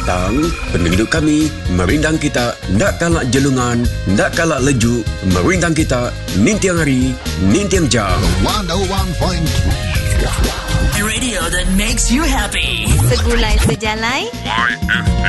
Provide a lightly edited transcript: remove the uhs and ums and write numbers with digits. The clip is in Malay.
datang, penduduk kami merindang kita, ndak kalak jelungan, ndak kalak lejuk, merindang kita nintiang hari, nintiang jam. 101.3 Radio that makes you happy. Segulai sejalai. YFM.